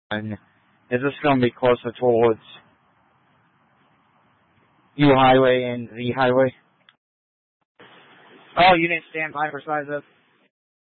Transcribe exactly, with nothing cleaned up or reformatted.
Is this going to be closer towards U Highway and Z Highway? Oh, you didn't stand by for size up?